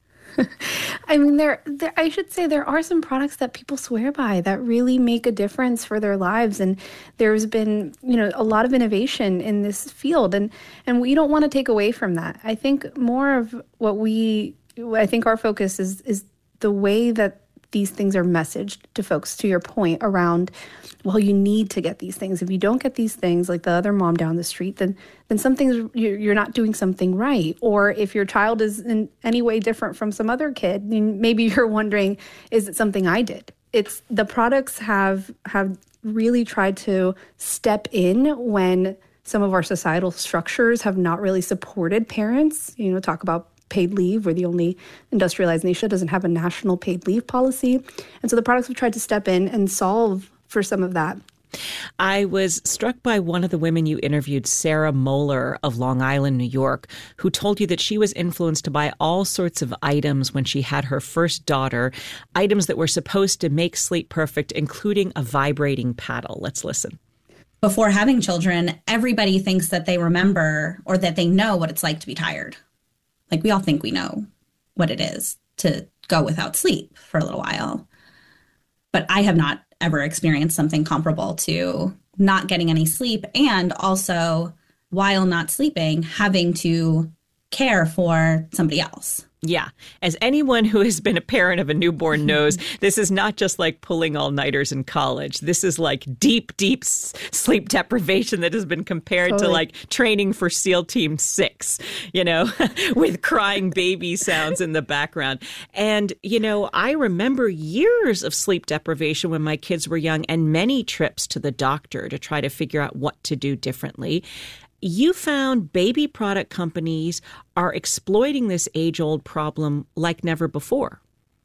I mean, there, there, I should say there are some products that people swear by that really make a difference for their lives. And there's been, you know, a lot of innovation in this field. And, and we don't want to take away from that. I think more of what we, I think our focus is, is the way that these things are messaged to folks, to your point around, well, you need to get these things. If you don't get these things, like the other mom down the street, then then something's, you're not doing something right. Or if your child is in any way different from some other kid, maybe you're wondering, is it something I did? It's the products have have really tried to step in when some of our societal structures have not really supported parents. You know, talk about paid leave. We're the only industrialized nation that doesn't have a national paid leave policy. And so the products have tried to step in and solve for some of that. I was struck by one of the women you interviewed, Sarah Moeller of Long Island, New York, who told you that she was influenced to buy all sorts of items when she had her first daughter, items that were supposed to make sleep perfect, including a vibrating paddle. Let's listen. Before having children, everybody thinks that they remember or that they know what it's like to be tired. Like, we all think we know what it is to go without sleep for a little while. But I have not ever experienced something comparable to not getting any sleep, and also, while not sleeping, having to care for somebody else. Yeah. As anyone who has been a parent of a newborn knows, this is not just like pulling all-nighters in college. This is like deep, deep s- sleep deprivation that has been compared totally. to like training for SEAL Team six, you know, with crying baby sounds in the background. And, you know, I remember years of sleep deprivation when my kids were young, and many trips to the doctor to try to figure out what to do differently. You found baby product companies are exploiting this age-old problem like never before.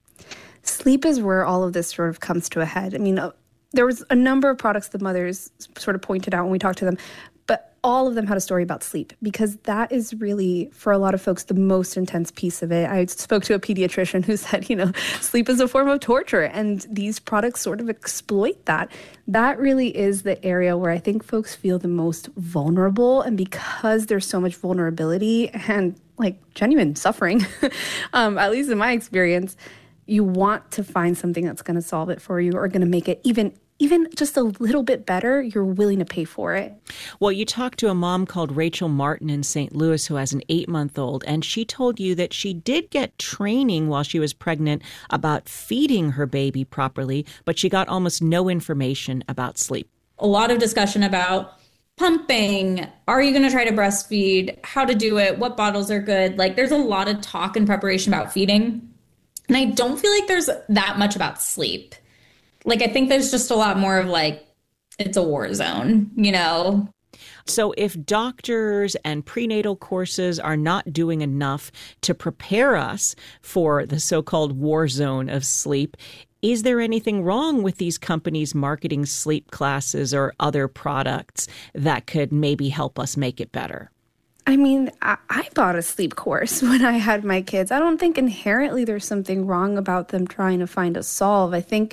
Sleep is where all of this sort of comes to a head. I mean, uh, there was a number of products the mothers sort of pointed out when we talked to them, but all of them had a story about sleep, because that is really, for a lot of folks, the most intense piece of it. I spoke to a pediatrician who said, you know, sleep is a form of torture, and these products sort of exploit that. That really is the area where I think folks feel the most vulnerable, and because there's so much vulnerability and like genuine suffering, um, at least in my experience, you want to find something that's going to solve it for you or going to make it even even just a little bit better. You're willing to pay for it. Well, you talked to a mom called Rachel Martin in Saint Louis who has an eight-month-old, and she told you that she did get training while she was pregnant about feeding her baby properly, but she got almost no information about sleep. A lot of discussion about pumping, are you going to try to breastfeed, how to do it, what bottles are good. Like there's a lot of talk and preparation about feeding. And I don't feel like there's that much about sleep. Like I think there's just a lot more of like, it's a war zone, you know? So if doctors and prenatal courses are not doing enough to prepare us for the so-called war zone of sleep, is there anything wrong with these companies marketing sleep classes or other products that could maybe help us make it better? I mean, I, I bought a sleep course when I had my kids. I don't think inherently there's something wrong about them trying to find a solve. I think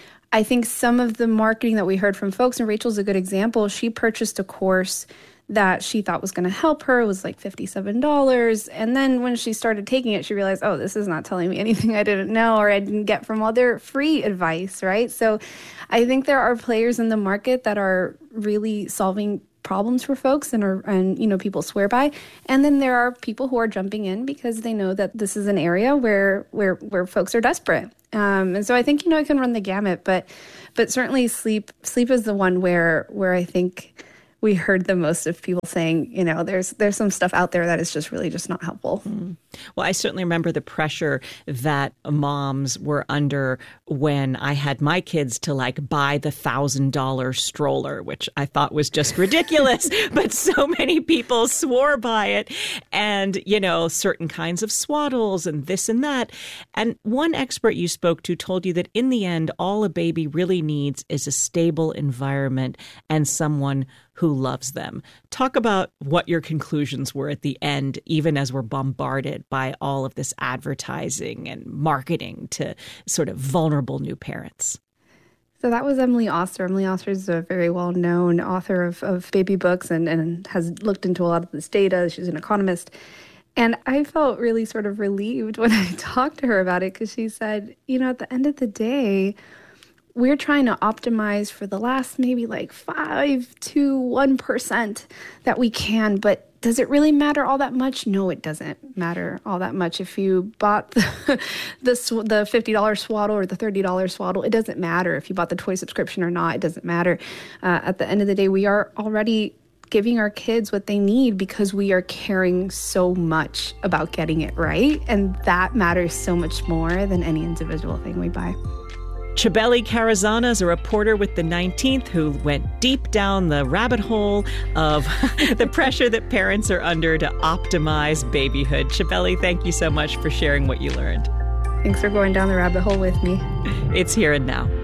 I think some of the marketing that we heard from folks, and Rachel's a good example, she purchased a course that she thought was going to help her. It was like fifty-seven dollars. And then when she started taking it, she realized, oh, this is not telling me anything I didn't know or I didn't get from other free advice, right? So I think there are players in the market that are really solving problems for folks and are, and you know, people swear by. And then there are people who are jumping in because they know that this is an area where where where folks are desperate. Um, and so I think, you know, I can run the gamut, but but certainly sleep sleep is the one where where I think we heard the most of people saying, you know, there's there's some stuff out there that is just really just not helpful. Mm. Well, I certainly remember the pressure that moms were under when I had my kids to like buy the thousand dollar stroller, which I thought was just ridiculous, but so many people swore by it. And, you know, certain kinds of swaddles and this and that. And one expert you spoke to told you that in the end, all a baby really needs is a stable environment and someone who loves them. Talk about what your conclusions were at the end, even as we're bombarded by all of this advertising and marketing to sort of vulnerable new parents. So that was Emily Oster. Emily Oster is a very well-known author of, of baby books and, and has looked into a lot of this data. She's an economist. And I felt really sort of relieved when I talked to her about it because she said, you know, at the end of the day, we're trying to optimize for the last maybe like five to one percent that we can, but does it really matter all that much? No, it doesn't matter all that much. If you bought the the, sw- the fifty dollar swaddle or the thirty dollar swaddle, it doesn't matter. If you bought the toy subscription or not, it doesn't matter. Uh, at the end of the day, we are already giving our kids what they need because we are caring so much about getting it right. And that matters so much more than any individual thing we buy. Chibeli Carazana is a reporter with The nineteenth who went deep down the rabbit hole of the pressure that parents are under to optimize babyhood. Chibeli, thank you so much for sharing what you learned. Thanks for going down the rabbit hole with me. It's Here and Now.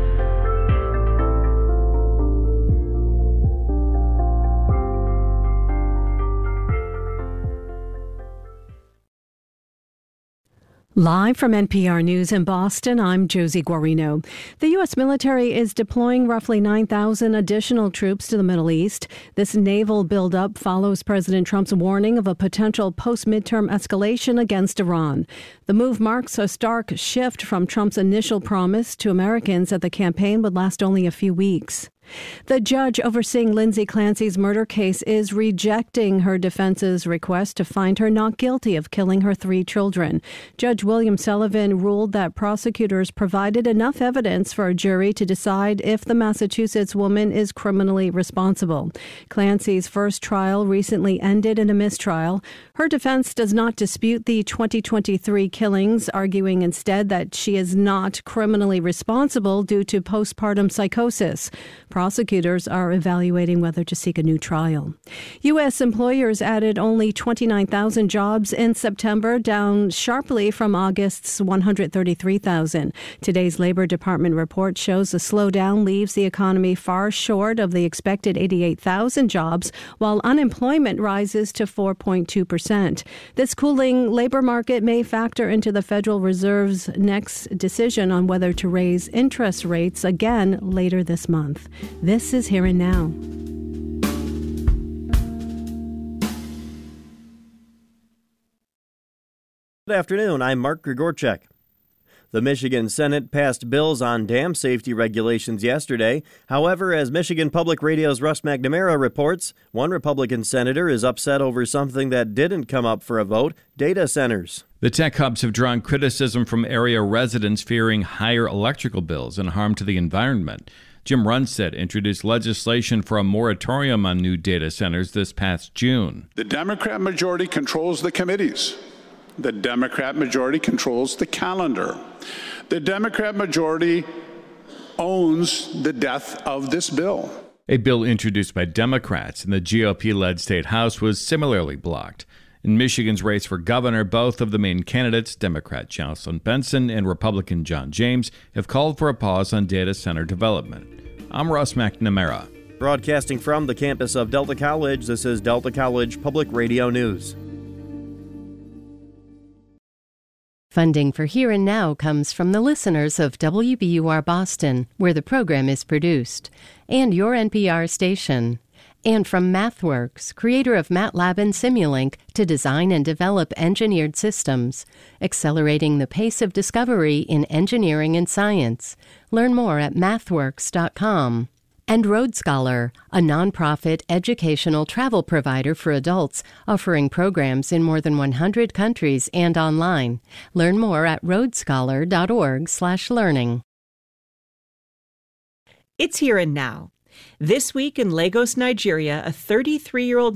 Live from N P R News in Boston, I'm Josie Guarino. The U S military is deploying roughly nine thousand additional troops to the Middle East. This naval buildup follows President Trump's warning of a potential post-midterm escalation against Iran. The move marks a stark shift from Trump's initial promise to Americans that the campaign would last only a few weeks. The judge overseeing Lindsay Clancy's murder case is rejecting her defense's request to find her not guilty of killing her three children. Judge William Sullivan ruled that prosecutors provided enough evidence for a jury to decide if the Massachusetts woman is criminally responsible. Clancy's first trial recently ended in a mistrial. Her defense does not dispute the twenty twenty-three killings, arguing instead that she is not criminally responsible due to postpartum psychosis. Prosecutors are evaluating whether to seek a new trial. U S employers added only twenty-nine thousand jobs in September, down sharply from August's one hundred thirty-three thousand. Today's Labor Department report shows the slowdown leaves the economy far short of the expected eighty-eight thousand jobs, while unemployment rises to four point two percent. This cooling labor market may factor into the Federal Reserve's next decision on whether to raise interest rates again later this month. This is Here and Now. Good afternoon. I'm Mark Grigorchek. The Michigan Senate passed bills on dam safety regulations yesterday. However, as Michigan Public Radio's Russ McNamara reports, one Republican senator is upset over something that didn't come up for a vote: data centers. The tech hubs have drawn criticism from area residents fearing higher electrical bills and harm to the environment. Jim Runstead introduced legislation for a moratorium on new data centers this past June. The Democrat majority controls the committees. The Democrat majority controls the calendar. The Democrat majority owns the death of this bill. A bill introduced by Democrats in the G O P-led state House was similarly blocked. In Michigan's race for governor, both of the main candidates, Democrat Jocelyn Benson and Republican John James, have called for a pause on data center development. I'm Russ McNamara. Broadcasting from the campus of Delta College, this is Delta College Public Radio News. Funding for Here and Now comes from the listeners of W B U R Boston, where the program is produced, and your N P R station. And from MathWorks, creator of MATLAB and Simulink, to design and develop engineered systems, accelerating the pace of discovery in engineering and science. Learn more at mathworks dot com. And Road Scholar, a nonprofit educational travel provider for adults, offering programs in more than one hundred countries and online. Learn more at road scholar dot org slash learning. It's Here and Now. This week in Lagos, Nigeria, a thirty-three-year-old